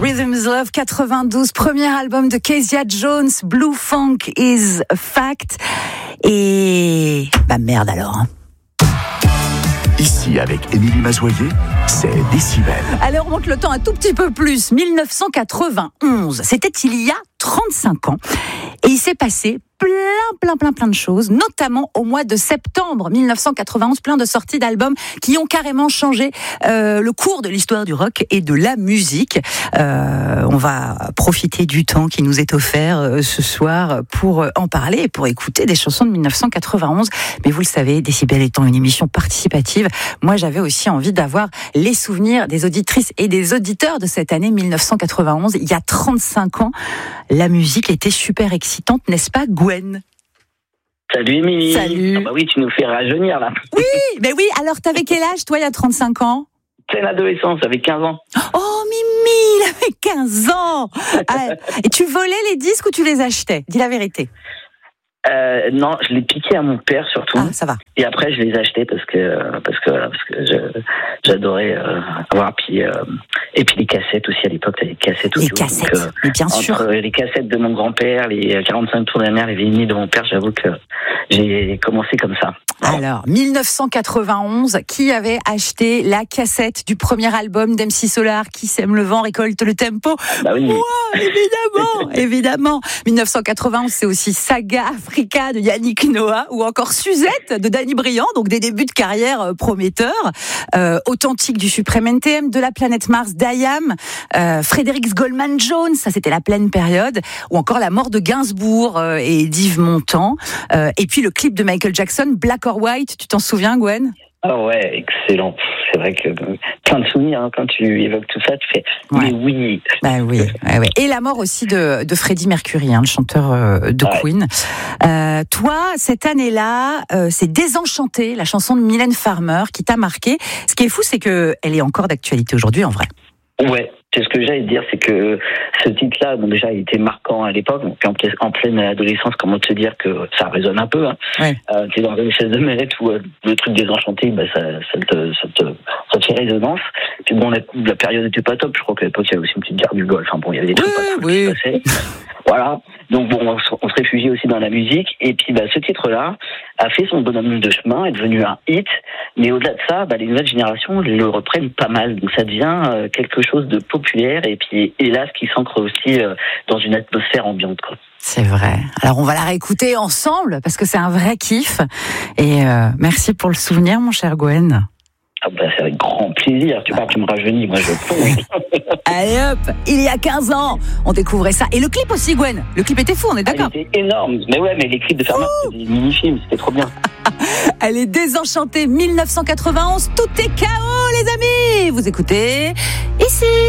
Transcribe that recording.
Rhythm is Love 92, premier album de Kezia Jones, Blue Funk is a Fact. Et bah merde alors. Ici, avec Émilie Mazoyer, c'est Décibel. Allez, on remonte le temps un tout petit peu plus. 1991, c'était il y a 35 ans. Et il s'est passé plein de choses, notamment au mois de septembre 1991, plein de sorties d'albums qui ont carrément changé le cours de l'histoire du rock et de la musique. On va profiter du temps qui nous est offert ce soir pour en parler et pour écouter des chansons de 1991. Mais vous le savez, Décibel étant une émission participative, moi j'avais aussi envie d'avoir les souvenirs des auditrices et des auditeurs de cette année 1991. Il y a 35 ans, la musique était super excitante, n'est-ce pas, Gwen? Salut Émilie. Salut. Ah bah oui, tu nous fais rajeunir là. Oui, mais oui, alors t'avais quel âge toi il y a 35 ans? Pleine adolescence, avec 15 ans. Oh Mimi, il avait 15 ans. Et tu volais les disques ou tu les achetais? Dis la vérité. Non, je les piquais à mon père surtout. Ah, ça va. Et après, je les achetais parce que j'adorais avoir. Et puis les cassettes aussi à l'époque, t'avais des cassettes aussi. Les cassettes, mais bien sûr. Entre les cassettes de mon grand-père, les 45 tours de la mère, les vinyles de mon père, j'avoue que j'ai commencé comme ça. Alors, 1991, qui avait acheté la cassette du premier album d'MC Solar, Qui sème le vent, récolte le tempo? Bah oui. Moi, évidemment. 1991, c'est aussi Saga Africa de Yannick Noah, ou encore Suzette de Danny Briand, donc des débuts de carrière prometteurs. Authentique du Suprême NTM, de la planète Mars d'IAM, Frédéric Goldman Jones, ça c'était la pleine période, ou encore la mort de Gainsbourg et d'Yves Montand. Et puis le clip de Michael Jackson, Black or White, tu t'en souviens, Gwen? Ah ouais, excellent. C'est vrai que plein de souvenirs, hein, quand tu évoques tout ça, tu fais ouais. Mais oui. Bah oui, ouais. Et la mort aussi de Freddie Mercury, hein, le chanteur de Queen. Toi, cette année-là, c'est Désenchanté, la chanson de Mylène Farmer qui t'a marqué. Ce qui est fou, c'est que elle est encore d'actualité aujourd'hui, en vrai. Ouais, c'est ce que j'allais dire, c'est que ce titre-là, bon, déjà, il était marquant à l'époque, donc en pleine adolescence, comment te dire que ça résonne un peu, hein. Ouais. T'es dans une espèce de mêlette où le truc Désenchanté, bah, ça te fait résonance. Puis bon, la période était pas top, je crois qu'à l'époque, il y avait aussi une petite guerre du Golfe, enfin bon, il y avait des trucs pas cool qui se passaient. Voilà. Donc bon, on se réfugie aussi dans la musique. Et puis bah, ce titre-là a fait son bonhomme de chemin, est devenu un hit. Mais au-delà de ça, bah, les nouvelles générations le reprennent pas mal. Donc ça devient quelque chose de populaire. Et puis hélas, qui s'ancre aussi dans une atmosphère ambiante, quoi. C'est vrai. Alors on va la réécouter ensemble parce que c'est un vrai kiff. Et merci pour le souvenir, mon cher Gwen. Ah bah, c'est avec grand plaisir. Tu parles, tu me rajeunis, moi je plonge. Allez hop, il y a 15 ans, on découvrait ça. Et le clip aussi, Gwen. Le clip était fou, on est d'accord? Il était énorme. Mais ouais, mais les clips de Farmer, c'était des mini-films, c'était trop bien. Elle est Désenchantée, 1991. Tout est chaos, les amis. Vous écoutez ici.